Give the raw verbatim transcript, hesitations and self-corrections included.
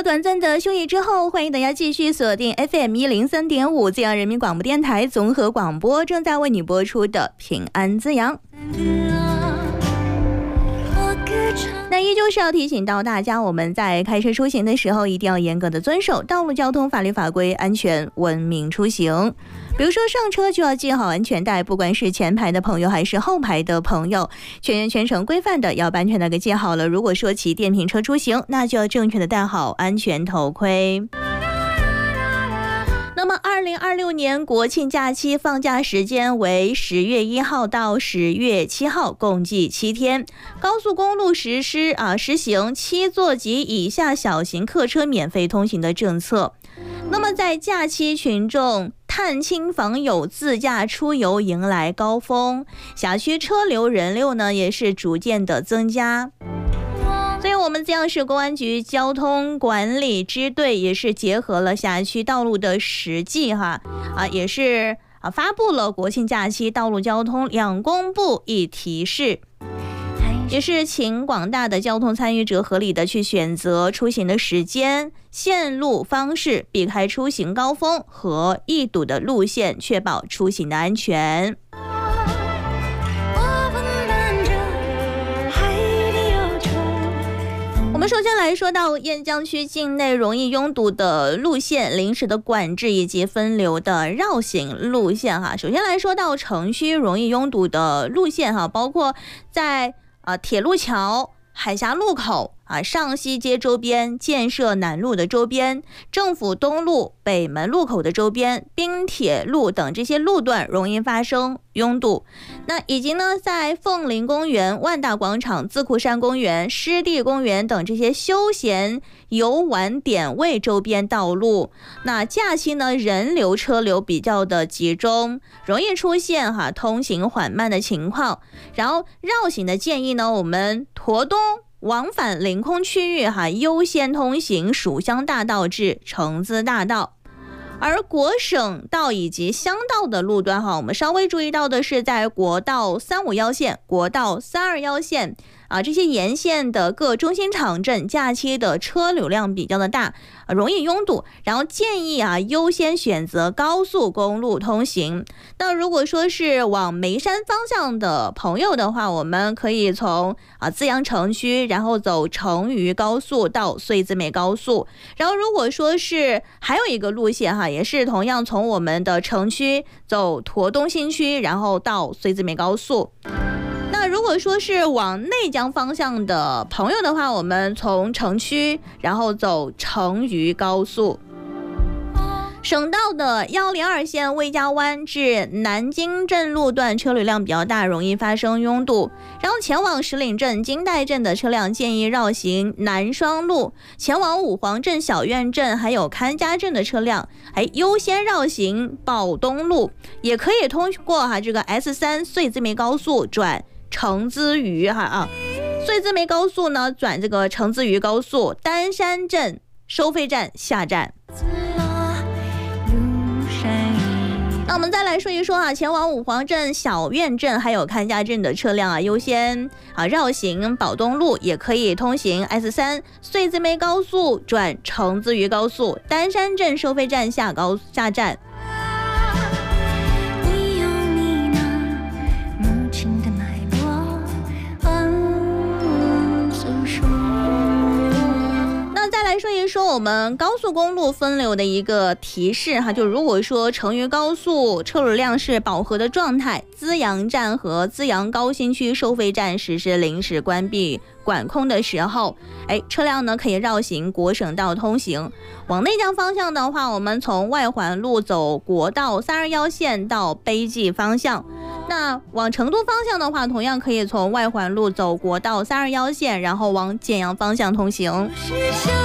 了短暂的休息之后，欢迎大家继续锁定 F M 一零三点五滋阳人民广播电台综合广播，正在为你播出的平安滋阳。那依旧是要提醒到大家，我们在开车出行的时候一定要严格的遵守道路交通法律法规，安全文明出行。比如说上车就要系好安全带，不管是前排的朋友还是后排的朋友，全员全程规范的要把安全带给系好了。如果说骑电瓶车出行，那就要正确的戴好安全头盔。那么二零二六年国庆假期放假时间为十月一号到十月七号，共计七天。高速公路实施啊实行七座及以下小型客车免费通行的政策。那么在假期群众探亲访友自驾出游迎来高峰，辖区车流人流呢也是逐渐的增加。所以我们滋阳市公安局交通管理支队也是结合了辖区道路的实际哈啊，也是啊发布了国庆假期道路交通两公布一提示，也是请广大的交通参与者合理的去选择出行的时间、线路方式，避开出行高峰和易堵的路线，确保出行的安全。我们首先来说到雁江区境内容易拥堵的路线、临时的管制以及分流的绕行路线哈。首先来说到城区容易拥堵的路线哈，包括在啊铁路桥、海峡路口啊、上西街周边、建设南路的周边、政府东路、北门路口的周边、滨铁路等这些路段容易发生拥堵。那以及呢，在凤林公园、万达广场、自库山公园、湿地公园等这些休闲游玩点位周边道路，那假期呢人流车流比较的集中，容易出现哈通行缓慢的情况。然后绕行的建议呢，我们驼东往返临空区域哈，优先通行蜀乡大道至城资大道。而国省道以及乡道的路段哈，我们稍微注意到的是，在国道三五一线、国道三二一线啊这些沿线的各中心场镇，假期的车流量比较的大，啊、容易拥堵。然后建议啊优先选择高速公路通行。那如果说是往眉山方向的朋友的话，我们可以从啊资阳城区，然后走成渝高速到穗子美高速。然后如果说是还有一个路线哈，也是同样从我们的城区走驼东新区，然后到穗子美高速。那如果说是往内江方向的朋友的话，我们从城区然后走成渝高速。省道的一零二线魏家湾至南京镇路段车流量比较大，容易发生拥堵。然后前往石岭镇、金代镇的车辆建议绕行南双路，前往五黄镇、小院镇还有看家镇的车辆还优先绕行宝东路，也可以通过哈这个 S 三 穗子梅高速转城资渝哈啊，穗子梅高速呢转这个城资渝高速，丹山镇收费站下站。那我们再来说一说啊，前往五黄镇、小院镇还有看家镇的车辆啊，优先啊绕行宝东路，也可以通行 S 三 穗子梅高速转城资渝高速，丹山镇收费站下高下站。再来说一说我们高速公路分流的一个提示哈，就如果说成渝高速车流量是饱和的状态，资阳站和资阳高新区收费站实施临时关闭管控的时候，哎，车辆呢可以绕行国省道通行。往内江方向的话，我们从外环路走国道三二一线到碑记方向。那往成都方向的话，同样可以从外环路走国道三二一线，然后往简阳方向通行。